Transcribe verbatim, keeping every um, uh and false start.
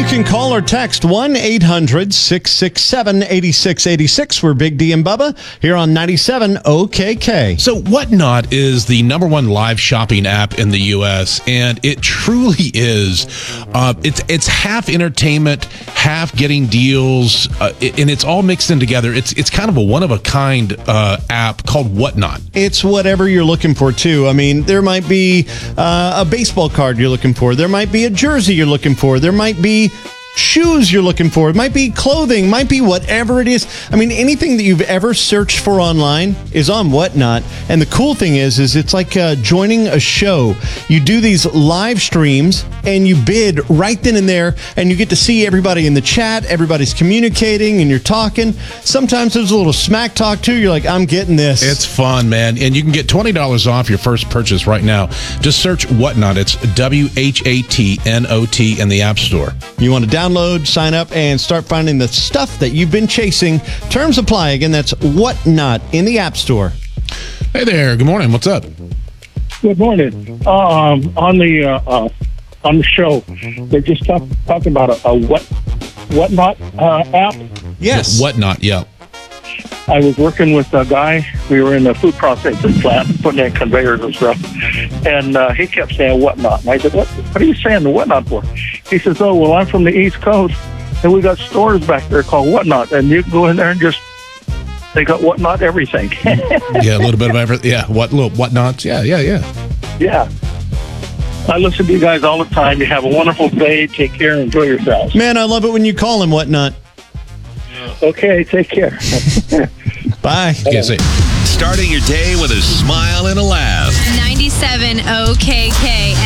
can call or text one eight hundred six six seven eight six eight six. We're Big D and Bubba here on ninety-seven O K K. So Whatnot is the number one live shopping app in the U S, and it truly is. Uh, it's it's half entertainment, half getting deals, uh, and it's all mixed in together. It's it's kind of a one of a kind uh, app called Whatnot. It's whatever you're looking for, too. I mean, there might be uh, a baseball card you're looking for. There might be a jersey you're looking for. There might be shoes you're looking for. It might be clothing, might be whatever it is. I mean, anything that you've ever searched for online is on Whatnot. And the cool thing is, is it's like uh, joining a show. You do these live streams and you bid right then and there, and you get to see everybody in the chat. Everybody's communicating and you're talking. Sometimes there's a little smack talk too. You're like, I'm getting this. It's fun, man. And you can get twenty dollars off your first purchase right now. Just search Whatnot. It's W H A T N O T in the App Store. You want to download, sign up, and start finding the stuff that you've been chasing. Terms apply. Again, that's Whatnot in the App Store. Hey there. Good morning. What's up? Good morning. Um, on the uh, uh, on the show, they just talk, talking about a, a what Whatnot uh, app. Yes. Whatnot, yeah. I was working with a guy. We were in the food processing plant, putting in conveyors and stuff, and uh, he kept saying Whatnot. And I said, "What? What are you saying the Whatnot for?" He says, "Oh, well, I'm from the East Coast, and we got stores back there called Whatnot, and you can go in there and just they got Whatnot everything." Yeah, a little bit of everything. Yeah, what little Whatnots? Yeah, yeah, yeah. Yeah. I listen to you guys all the time. You have a wonderful day. Take care and enjoy yourselves. Man, I love it when you call him Whatnot. Okay, take care. Bye. Okay, see. Starting your day with a smile and a laugh. ninety-seven O K K.